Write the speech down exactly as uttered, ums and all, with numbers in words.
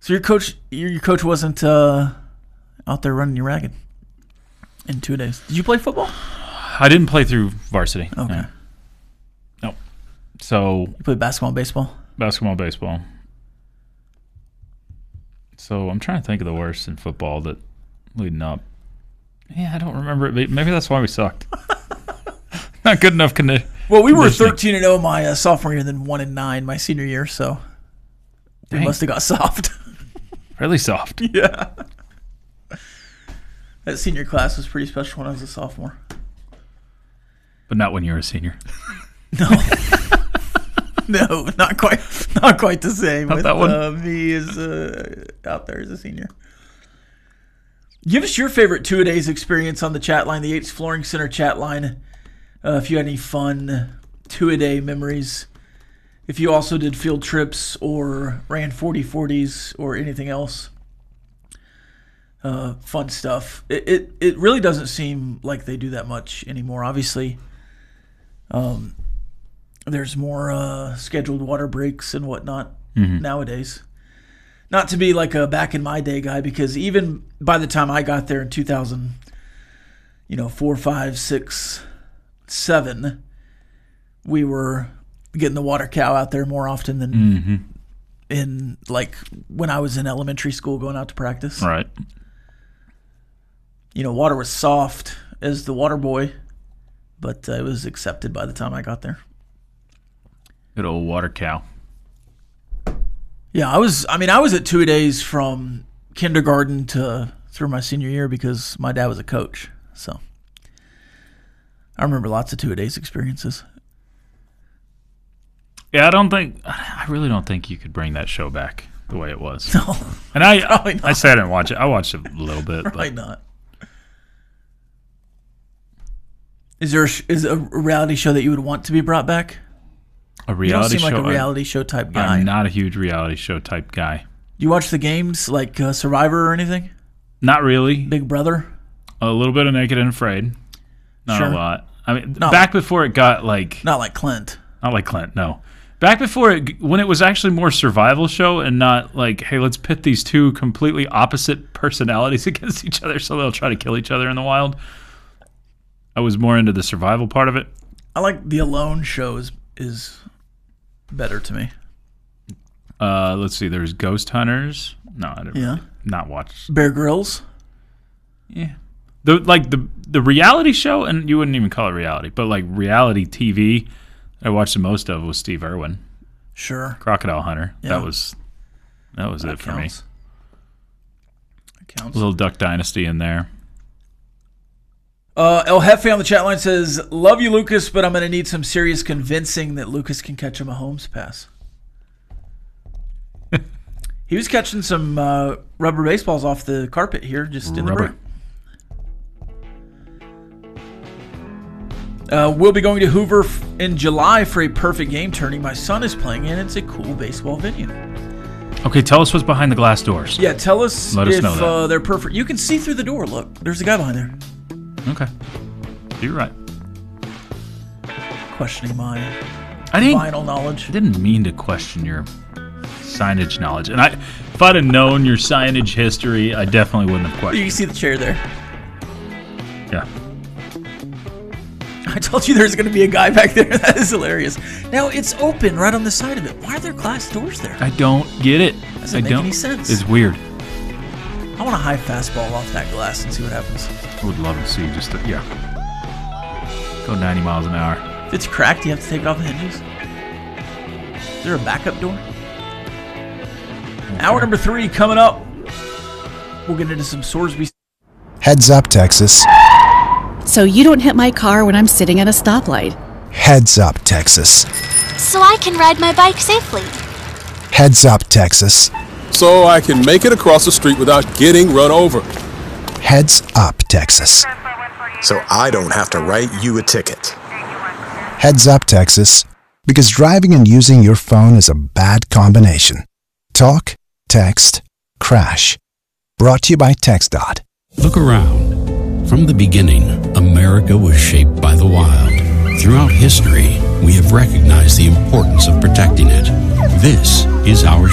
So your coach, your, your coach wasn't uh, out there running you ragged in two days. Did you play football? I didn't play through varsity. Okay. No. no. So you played basketball and baseball? Basketball, baseball. So I'm trying to think of the worst in football that leading up. Yeah, I don't remember it. Maybe that's why we sucked. Not good enough condition. Well, we were thirteen and oh my uh, sophomore year, and then one and nine my senior year. So we Dang. must have got soft. Really soft. Yeah. That senior class was pretty special when I was a sophomore. But not when you were a senior. No. No, not quite. Not quite the same. Not with that one. Uh, me as uh, out there as a senior. Give us your favorite two-a-days experience on the chat line, the Yates Flooring Center chat line. Uh, if you had any fun two-a-day memories. If you also did field trips or ran forty forties or anything else. Uh, fun stuff. It, it it really doesn't seem like they do that much anymore. Obviously, um, there's more uh, scheduled water breaks and whatnot mm-hmm. nowadays. Not to be like a back in my day guy, because even by the time I got there in two thousand, you know, four, five, six, seven, we were getting the water cow out there more often than mm-hmm. in like when I was in elementary school going out to practice. Right. You know, water was soft as the water boy, but uh, it was accepted by the time I got there. Good old water cow. Yeah, I was. I mean, I was at two days from kindergarten to through my senior year because my dad was a coach. So I remember lots of two-a-days experiences. Yeah, I don't think. I really don't think you could bring that show back the way it was. No, and I, probably not. I say I didn't watch it. I watched it a little bit. Probably but. not. Is there a, is a reality show that you would want to be brought back? A reality you don't seem show. like a reality I, show type guy. I'm not a huge reality show type guy. You watch the games like uh, Survivor or anything? Not really. Big Brother? A little bit of Naked and Afraid. Not sure. a lot. I mean, not back like, before it got like... Not like Clint. Not like Clint, no. Back before it, when it was actually more survival show and not like, hey, let's pit these two completely opposite personalities against each other so they'll try to kill each other in the wild. I was more into the survival part of it. I like the Alone show is, is better to me. Uh, let's see. There's Ghost Hunters. No, I didn't yeah. really not watch. Bear Grylls. Yeah. The like the the reality show, and you wouldn't even call it reality, but like reality T V I watched the most of was Steve Irwin. Sure. Crocodile Hunter. Yeah. That was that was that it for counts. me. That counts. A little Duck Dynasty in there. Uh, El Jefe on the chat line says, love you, Lucas, but I'm going to need some serious convincing that Lucas can catch a Mahomes pass. He was catching some uh, rubber baseballs off the carpet here just in rubber. the break. Uh, we'll be going to Hoover f- in July for a perfect game tourney. My son is playing in. It's a cool baseball venue. Okay, tell us what's behind the glass doors. Yeah, tell us Let us if know that. Uh, they're perfect. You can see through the door. Look, there's a guy behind there. Okay. You're right. Questioning my I didn't, vinyl knowledge. I didn't mean to question your signage knowledge. And I, if I'd have known your signage history, I definitely wouldn't have questioned. You can see the chair there. Yeah. I told you there's going to be a guy back there. That is hilarious. Now, it's open right on the side of it. Why are there glass doors there? I don't get it. Doesn't I make don't. any sense. It's weird. I want a high fastball off that glass and see what happens. I would love to see just a, yeah. Go ninety miles an hour. If it's cracked, you have to take it off the hinges. Is there a backup door? Okay. Hour number three coming up. We'll get into some Sorsby. Heads up, Texas. So you don't hit my car when I'm sitting at a stoplight. Heads up, Texas. So I can ride my bike safely. Heads up, Texas. So I can make it across the street without getting run over. Heads up, Texas. So I don't have to write you a ticket. Heads up, Texas. Because driving and using your phone is a bad combination. Talk, text, crash. Brought to you by TextDot. Look around. From the beginning, America was shaped by the wild. Throughout history, we have recognized the importance of protecting it. This is our